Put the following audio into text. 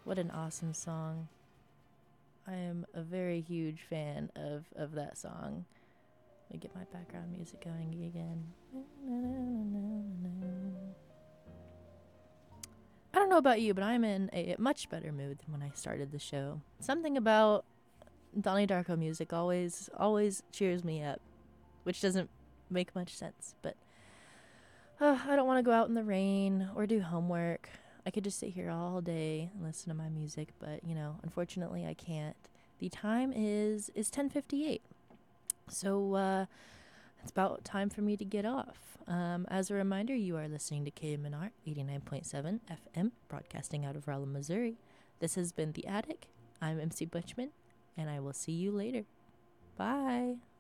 What an awesome song. I am a very huge fan of that song. Let me get my background music going again. I don't know about you, but I'm in a much better mood than when I started the show. Something about Donnie Darko music always cheers me up, which doesn't make much sense, but I don't want to go out in the rain or do homework. I could just sit here all day and listen to my music, but unfortunately I can't. The time is 10:58. So it's about time for me to get off. As a reminder, you are listening to KMNR 89.7 FM, broadcasting out of Rolla, Missouri. This has been The Attic. I'm MC Butchman, and I will see you later. Bye.